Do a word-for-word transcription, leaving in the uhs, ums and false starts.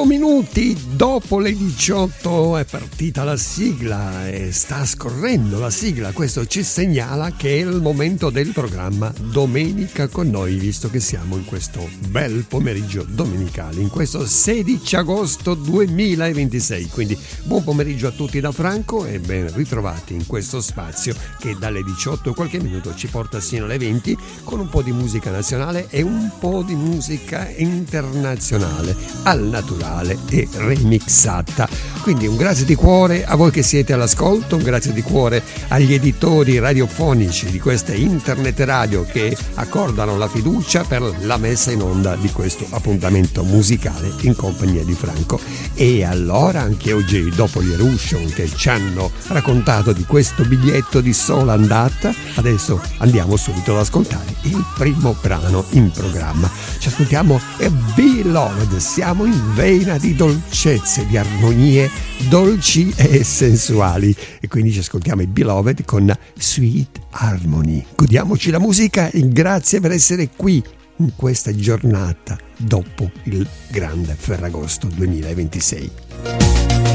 otto minuti dopo le diciotto è partita la sigla e sta scorrendo la sigla. Questo ci segnala che è il momento del programma Domenica con noi, visto che siamo in questo bel pomeriggio domenicale, in questo sedici agosto duemilaventisei. Quindi buon pomeriggio a tutti da Franco e ben ritrovati in questo spazio che dalle diciotto e qualche minuto ci porta sino alle venti con un po' di musica nazionale e un po' di musica internazionale al naturale e remixata. Quindi un grazie di cuore a voi che siete all'ascolto, un grazie di cuore agli editori radiofonici di queste internet radio che accordano la fiducia per la messa in onda di questo appuntamento musicale in compagnia di Franco. E allora anche oggi, dopo gli Eruption che ci hanno raccontato di questo biglietto di sola andata, adesso andiamo subito ad ascoltare il primo brano in programma. Ci ascoltiamo Beloved, siamo in vena di dolcezze, di armonie dolci e sensuali e quindi ci ascoltiamo i Beloved con Sweet Harmony. Godiamoci la musica e grazie per essere qui in questa giornata dopo il grande Ferragosto duemilaventisei.